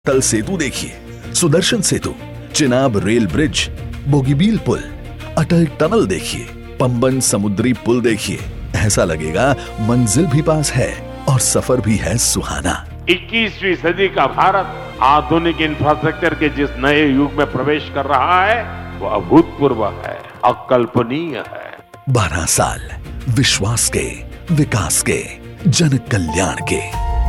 अटल सेतु देखिए, सुदर्शन सेतु, Chenab rail bridge, Bogibeel पुल, अटल tunnel देखिए, पंबन समुद्री पुल देखिए। ऐसा लगेगा मंजिल भी पास है और सफर भी है सुहाना। 21वीं सदी का भारत आधुनिक इंफ्रास्ट्रक्चर के जिस नए युग में प्रवेश कर रहा है वो अभूतपूर्व है, अकल्पनीय है। 12 साल विश्वास के, विकास के, जन कल्याण के।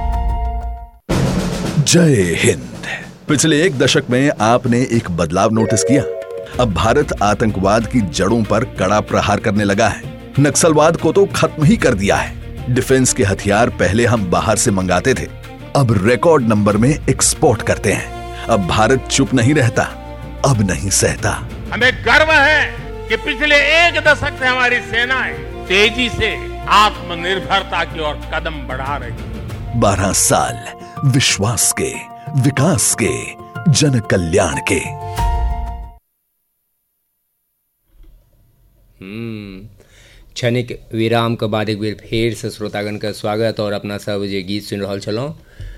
जय हिंद। पिछले 1 दशक में आपने एक बदलाव नोटिस किया। अब भारत आतंकवाद की जड़ों पर कड़ा प्रहार करने लगा है। नक्सलवाद को तो खत्म ही कर दिया है। डिफेंस के हथियार पहले हम बाहर से मंगाते थे, अब रिकॉर्ड नंबर में एक्सपोर्ट करते हैं। अब भारत चुप नहीं रहता, अब नहीं सहता। हमें गर्व है कि पिछले 1 दशक से हमारी सेनाएं तेजी से आत्मनिर्भरता की ओर कदम बढ़ा रही है। 12 साल विश्वास के, विकास के, जन कल्याण के। क्षणिक विराम के बाद एक बेर फेर से श्रोतागण का स्वागत और अपना सब जे गीत सुन रहल छलहुँ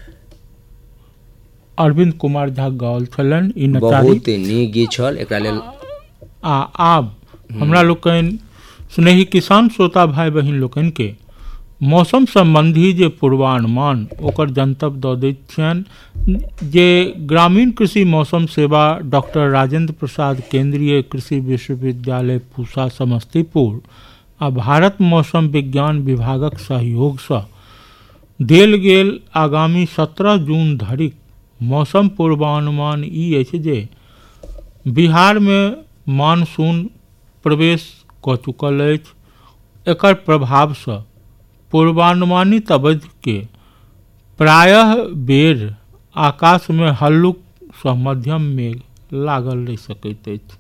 अरविंद कुमार झा गाओल छलन। बहुत नीक गीत छल। एकरा लेल आब हमरा लोकनि स्नेही किसान श्रोता भाई बहिन लोकनि के मौसम संबंधी जे पूर्वानुमान ओकर जनतब दऽ दैत छियनि जे ग्रामीण कृषि मौसम सेवा डॉक्टर राजेंद्र प्रसाद केंद्रीय कृषि विश्वविद्यालय पूसा समस्तीपुर आ भारत मौसम विज्ञान विभागक सहयोग सँ देल गेल आगामी 17 जून धरिक मौसम पूर्वानुमान ई अछि जे बिहार में मानसून प्रवेश कऽ चुकल अछि। एकर प्रभाव सँ पूर्वानुमानित अवधि के प्रायः बेर आकाश में हल्लुक सँ मध्यम मेघ लागल रहि सकैत अछि।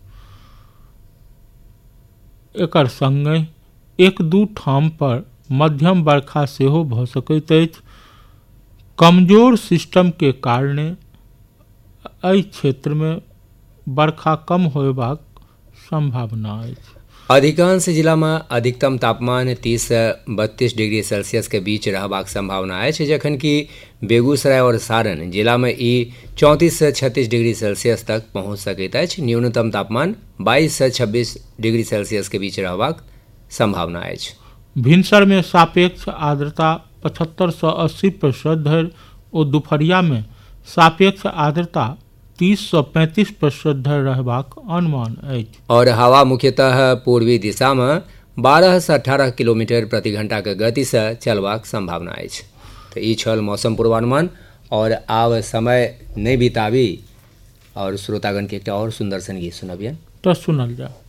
एकर संगे 1-2 ठाम पर मध्यम बरखा सेहो भऽ सकैत अछि। कमजोर सिस्टम के कारणे एहि क्षेत्र में बरखा कम होयबाक संभावना अछि। अधिकांश जिला में अधिकतम तापमान 30 से 32 डिग्री सेल्सियस के बीच रहबाक संभावना अछि, जखन कि बेगूसराय और सारण जिला में ई 34 से 36 डिग्री सेल्सियस तक पहुँच सकैत अछि। न्यूनतम तापमान 22 से 26 डिग्री सेल्सियस के बीच रहबाक संभावना अछि। भिनसर में सापेक्ष आर्द्रता 75 से 80% धरि और दुपहरिया में सापेक्ष आर्द्रता 30 से 35% धरि रहबाक अनुमान अछि। और हवा मुख्यतः पूर्वी दिशा में 12 से 18 किलोमीटर प्रति घंटा के गति से चलबाक संभावना अछि। तो ई छल मौसम पूर्वानुमान। और आब समय नहीं बिताबी और श्रोतागण के एकटा और सुंदर सन गीत सुनबियन। तो सुनल जाए।